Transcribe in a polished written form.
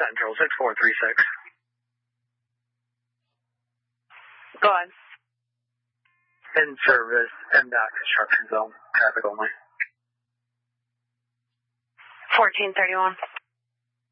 Central 6436. Go on. In service, MDOT construction zone, traffic only. 1431.